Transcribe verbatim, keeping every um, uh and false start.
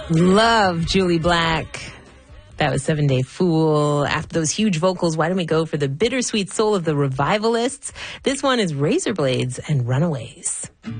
Love Julie Black. That was Seven Day Fool. After those huge vocals, why don't we go for the bittersweet soul of the Revivalists? This one is Razorblades and Runaways.